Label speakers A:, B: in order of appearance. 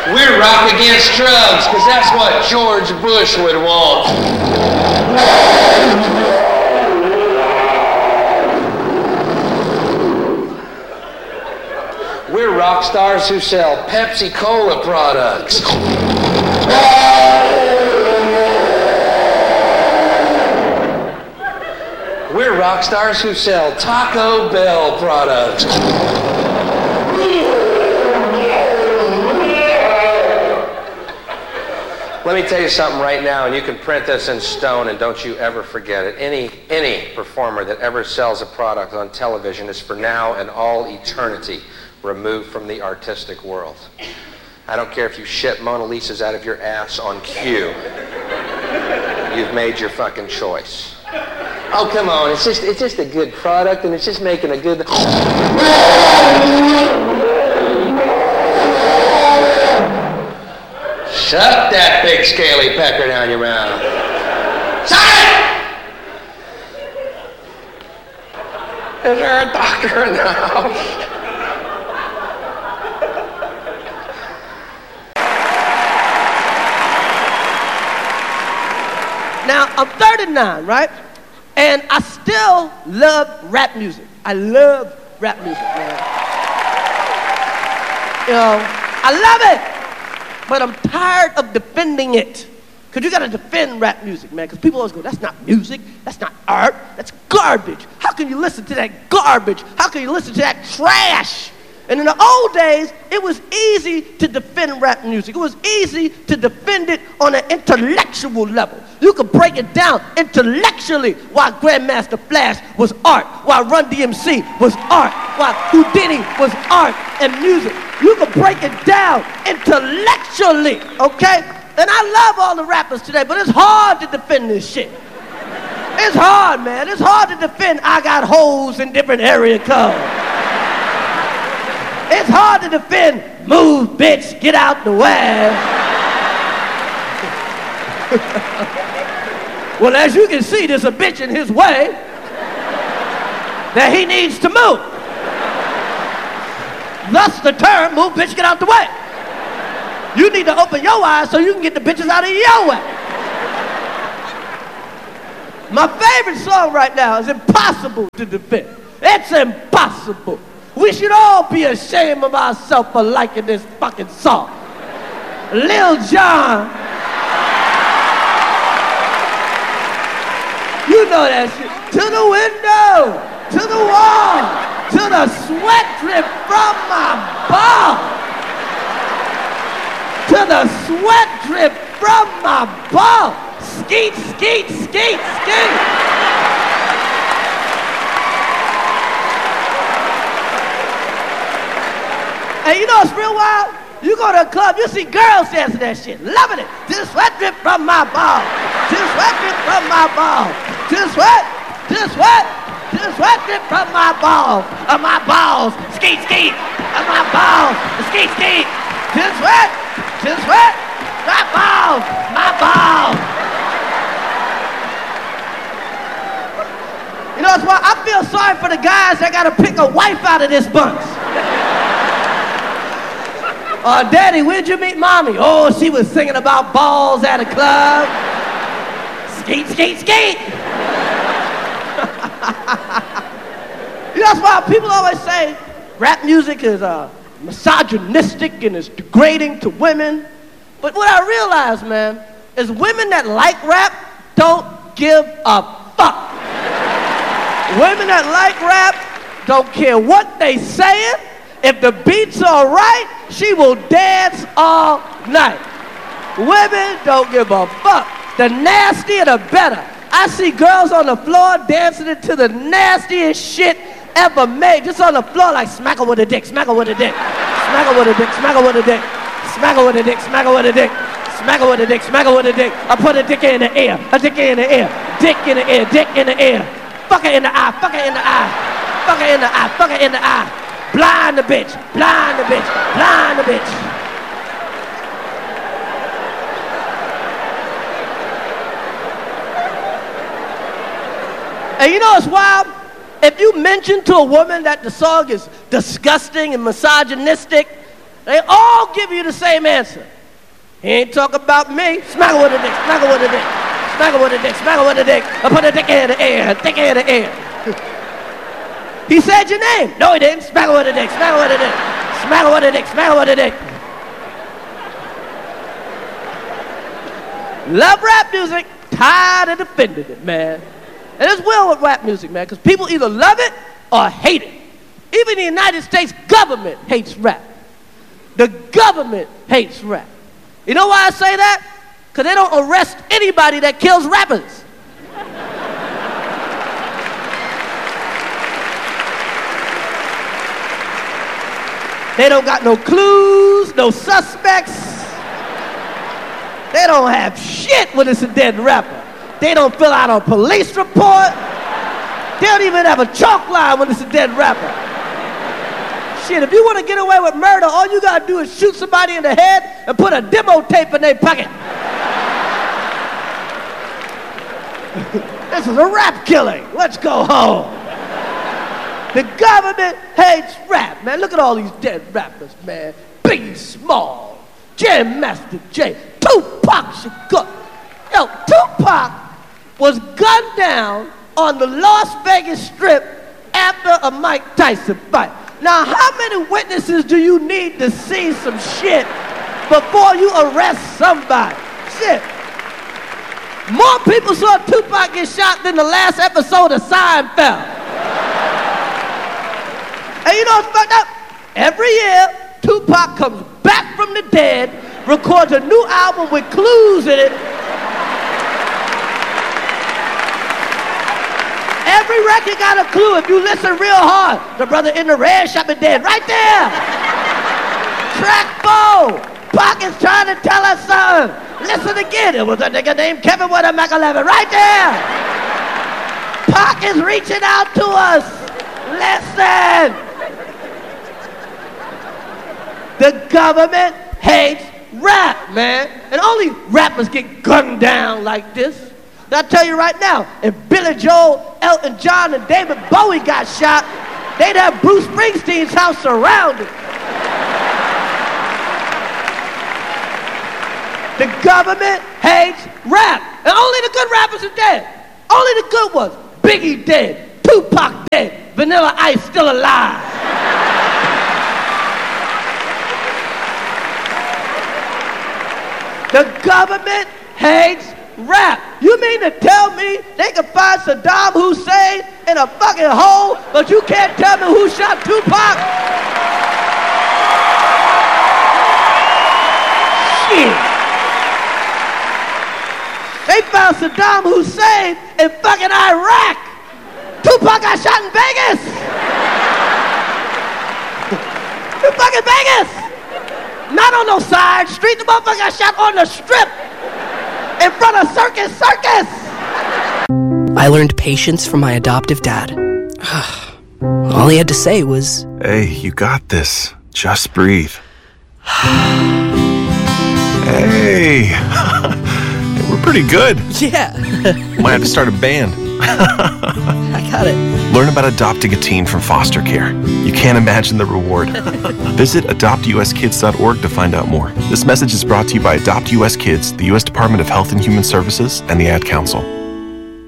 A: We're rock against drugs, because that's what George Bush would want. We're rock stars who sell Pepsi Cola products. We're rock stars who sell Taco Bell products. Let me tell you something right now, and you can print this in stone, and don't you ever forget it. Any performer that ever sells a product on television is for now and all eternity removed from the artistic world. I don't care if you shit Mona Lisas out of your ass on cue. You've made your fucking choice. Oh, come on, it's just a good product, and it's just making a good... Shut that big scaly pecker down your mouth. Shut it! Is there a doctor in the house?
B: Now, I'm 39, right? And I still love rap music. I love rap music, man. You know, I love it. But I'm tired of defending it. Because you got to defend rap music, man. Because people always go, that's not music. That's not art. That's garbage. How can you listen to that garbage? How can you listen to that trash? And in the old days, it was easy to defend rap music. It was easy to defend it on an intellectual level. You could break it down intellectually why Grandmaster Flash was art, why Run DMC was art, why Houdini was art and music. You could break it down intellectually, okay? And I love all the rappers today, but it's hard to defend this shit. It's hard, man. It's hard to defend I got hoes in different area codes. It's hard to defend move, bitch, get out the way. Well, as you can see, there's a bitch in his way that he needs to move. Thus the term, move, bitch, get out the way. You need to open your eyes so you can get the bitches out of your way. My favorite song right now is Impossible to Defend. It's impossible. We should all be ashamed of ourselves for liking this fucking song. Lil Jon. You know that shit. To the window, to the wall, to the sweat drip from my ball. To the sweat drip from my ball. Skeet, skeet, skeet, skeet. And you know what's real wild? You go to a club, you see girls dancing that shit, loving it. To the sweat drip from my ball. To the sweat drip from my ball. To the sweat, to the sweat, to the sweat drip from my balls. Of my balls, skeet, skeet. Of my balls, skeet, skeet. To the sweat, my balls, my balls. You know what's wild? I feel sorry for the guys that gotta pick a wife out of this bunch. Daddy, where'd you meet mommy? Oh, she was singing about balls at a club. Skeet, skeet, skeet. You know, that's why people always say rap music is misogynistic and it's degrading to women. But what I realize, man, is women that like rap don't give a fuck. Women that like rap don't care what they saying. If the beat's all right, she will dance all night. Women don't give a fuck. The nastier, the better. I see girls on the floor dancing to the nastiest shit ever made. Just on the floor like smack her with a dick, smack her with a dick. Smack her with a dick, smack her with a dick. Smack her with a dick, smack her with a dick. Smack her with a dick, smack her with a dick. I put a dick in the air, a dick in the air. Dick in the air, dick in the air. Fuck her in the eye, fuck her in the eye. Fuck her in the eye, fuck her in the eye. Blind the bitch, blind the bitch, blind the bitch. And you know what's wild? If you mention to a woman that the song is disgusting and misogynistic, They all give you the same answer. He ain't talking about me. Smack her with a dick, smack her with a dick. Smack her with a dick, smack her with a dick. I put a dick in the air, dick in the air. He said your name. No, he didn't. Smack her with a dick, smack her with a dick. Smack her with a dick, smack her with a dick. Love rap music, tired of defending it, man. And it's well with rap music, man, because people either love it or hate it. Even the United States government hates rap. The government hates rap. You know why I say that? Because they don't arrest anybody that kills rappers. They don't got no clues, no suspects. They don't have shit when it's a dead rapper. They don't fill out a police report. They don't even have a chalk line when it's a dead rapper. Shit, if you want to get away with murder, all you gotta do is shoot somebody in the head and put a demo tape in their pocket. This is a rap killing. Let's go home. The government hates rap, man. Look at all these dead rappers, man. Biggie Small, Jam Master Jay, Tupac Shakur. Yo, Tupac was gunned down on the Las Vegas Strip after a Mike Tyson fight. Now, how many witnesses do you need to see some shit before you arrest somebody? Shit. More people saw Tupac get shot than the last episode of Seinfeld. And you know what's fucked up? Every year, Tupac comes back from the dead, records a new album with clues in it. Every record got a clue if you listen real hard. The brother in the red shop is dead. Right there. Track 4. Pac is trying to tell us something. Listen again. It was a nigga named Kevin with a Mac 11. Right there. Pac is reaching out to us. Listen. The government hates rap, man. And only rappers get gunned down like this. I'll tell you right now, if Billy Joel, Elton John, and David Bowie got shot, they'd have Bruce Springsteen's house surrounded. The government hates rap. And only the good rappers are dead. Only the good ones. Biggie dead. Tupac dead. Vanilla Ice still alive. The government hates rap. You mean to tell me they can find Saddam Hussein in a fucking hole, but you can't tell me who shot Tupac? Shit. They found Saddam Hussein in fucking Iraq. Tupac got shot in Vegas. In fucking Vegas. Not on no side street. The motherfucker got shot on the strip. In front of Circus Circus!
C: I learned patience from my adoptive dad. All he had to say was,
D: "Hey, you got this. Just breathe." Hey! We're pretty good.
C: yeah,
D: Might have to start a band.
C: I got it.
D: Learn about adopting a teen from foster care. You can't imagine the reward. Visit adoptuskids.org to find out more. This message is brought to you by Adopt US Kids, the U.S. Department of Health and Human Services, and the Ad Council.